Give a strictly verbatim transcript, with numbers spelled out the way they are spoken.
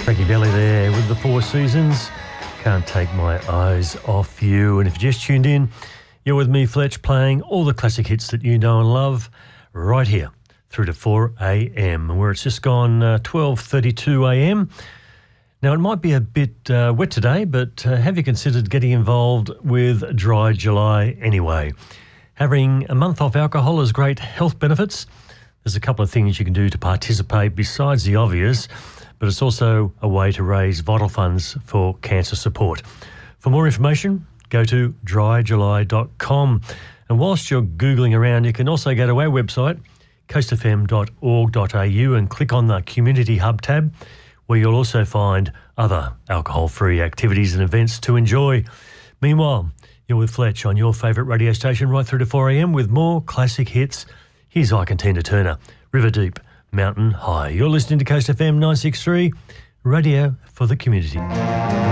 Frankie Valli there with the Four Seasons. Can't take my eyes off you. And if you just tuned in, you're with me, Fletch, playing all the classic hits that you know and love right here through to four a.m. where it's just gone uh, twelve thirty-two a.m. Now, it might be a bit uh, wet today, but uh, have you considered getting involved with Dry July anyway? Having a month off alcohol has great health benefits. There's a couple of things you can do to participate besides the obvious, but it's also a way to raise vital funds for cancer support. For more information, go to dry july dot com. And whilst you're Googling around, you can also go to our website, coast f m dot org dot a u, and click on the Community Hub tab, where you'll also find other alcohol-free activities and events to enjoy. Meanwhile, you're with Fletch on your favourite radio station right through to four a.m. with more classic hits. Here's Ike and Tina Turner, River Deep, Mountain High. You're listening to Coast F M nine sixty-three, radio for the community.